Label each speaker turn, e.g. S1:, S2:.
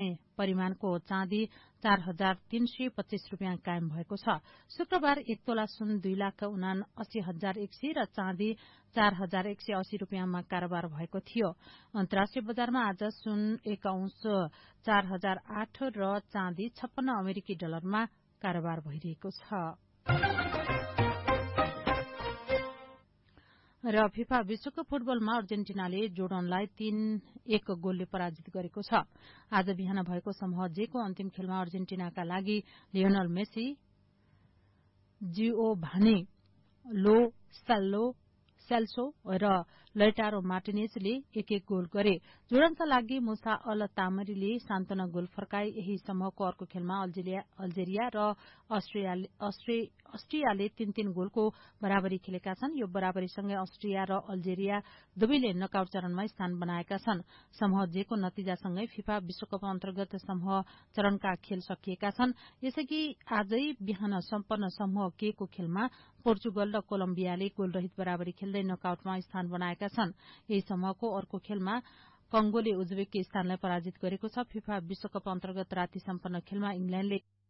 S1: परिमाणको चाँदी 4,325 रुपियाँ कायम भएको छ। शुक्रबार 1 तोला सुन 2,79,100 र चाँदी 4,180 रुपियाँमा कारोबार भएको थियो। अन्तर्राष्ट्रिय बजारमा आज सुन 1 औंस 4,008 र चाँदी 56 अमेरिकी डलरमा कारोबार भइरहेको छ। र फिफा विश्वकप फुटबलमा अर्जेन्टिनाले जोर्डनलाई 3-1 गोलले पराजित गरेको छ। आज बिहान भएको समूह जे को अन्तिम खेलमा अर्जेन्टिनाका लागि लियोनल मेसी, जिओभानी लो सेल्सो र लैटारो मार्टिनेजले 1-1 गोल गरे। जोर्डनका लागि मुसा अल तामरीले सान्तवना गोल फर्काए। यही समूहको अर्को खेलमा अल्जेरिया र अस्ट्रियाले 3-3 गोलको बराबरी खेलेका छन्। यो बराबरीसँगै अस्ट्रिया र अल्जेरिया दुवैले नकआउट चरणमा स्थान बनाएका छन्। समूह जे को नतिजासँगै फिफा विश्वकप अन्तर्गत समूह चरणका खेल सकिएका छन्। यसैकी आजै बिहान सम्पन्न समूह के को खेलमा पोर्चुगल र कोलम्बियाले गोलरहित बराबरी खेल्दै नकआउटमा स्थान बनाएका छन्। यही समूहको अर्को खेलमा कंगोले उज्बेकिस्तानलाई पराजित गरेको छ। फिफा विश्वकप अन्तर्गत राति सम्पन्न खेलमा इंग्ल्याण्डले